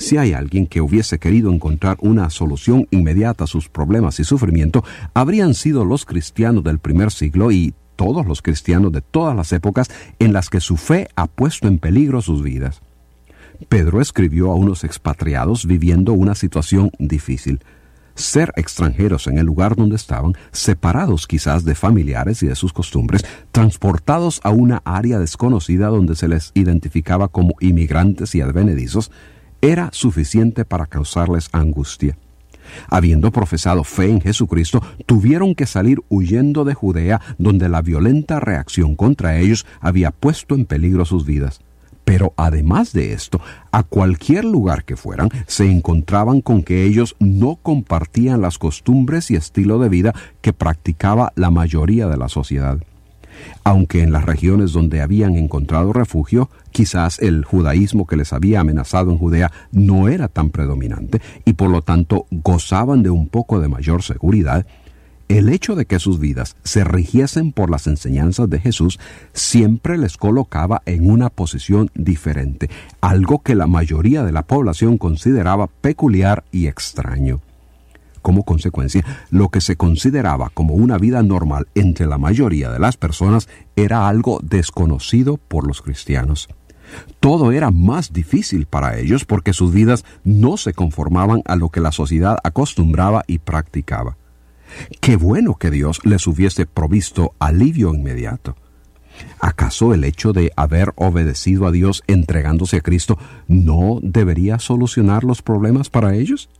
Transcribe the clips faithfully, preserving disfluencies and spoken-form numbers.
Si hay alguien que hubiese querido encontrar una solución inmediata a sus problemas y sufrimiento, habrían sido los cristianos del primer siglo y todos los cristianos de todas las épocas en las que su fe ha puesto en peligro sus vidas. Pedro escribió a unos expatriados viviendo una situación difícil. Ser extranjeros en el lugar donde estaban, separados quizás de familiares y de sus costumbres, transportados a una área desconocida donde se les identificaba como inmigrantes y advenedizos, era suficiente para causarles angustia. Habiendo profesado fe en Jesucristo, tuvieron que salir huyendo de Judea, donde la violenta reacción contra ellos había puesto en peligro sus vidas. Pero además de esto, a cualquier lugar que fueran, se encontraban con que ellos no compartían las costumbres y estilo de vida que practicaba la mayoría de la sociedad. Aunque en las regiones donde habían encontrado refugio, quizás el judaísmo que les había amenazado en Judea no era tan predominante y por lo tanto gozaban de un poco de mayor seguridad, el hecho de que sus vidas se rigiesen por las enseñanzas de Jesús siempre les colocaba en una posición diferente, algo que la mayoría de la población consideraba peculiar y extraño. Como consecuencia, lo que se consideraba como una vida normal entre la mayoría de las personas era algo desconocido por los cristianos. Todo era más difícil para ellos porque sus vidas no se conformaban a lo que la sociedad acostumbraba y practicaba. Qué bueno que Dios les hubiese provisto alivio inmediato. ¿Acaso el hecho de haber obedecido a Dios entregándose a Cristo no debería solucionar los problemas para ellos?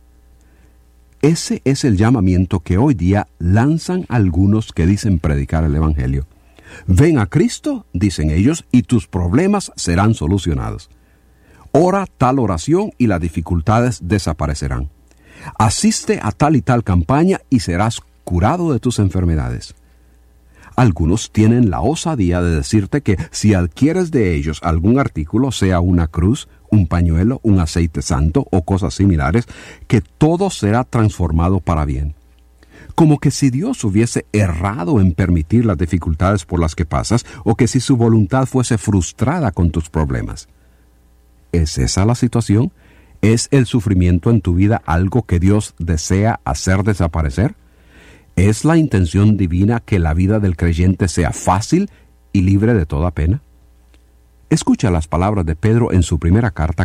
Ese es el llamamiento que hoy día lanzan algunos que dicen predicar el Evangelio. Ven a Cristo, dicen ellos, y tus problemas serán solucionados. Ora tal oración y las dificultades desaparecerán. Asiste a tal y tal campaña y serás curado de tus enfermedades. Algunos tienen la osadía de decirte que si adquieres de ellos algún artículo, sea una cruz, un pañuelo, un aceite santo o cosas similares, que todo será transformado para bien. Como que si Dios hubiese errado en permitir las dificultades por las que pasas, o que si su voluntad fuese frustrada con tus problemas. ¿Es esa la situación? ¿Es el sufrimiento en tu vida algo que Dios desea hacer desaparecer? ¿Es la intención divina que la vida del creyente sea fácil y libre de toda pena? Escucha las palabras de Pedro en su primera carta,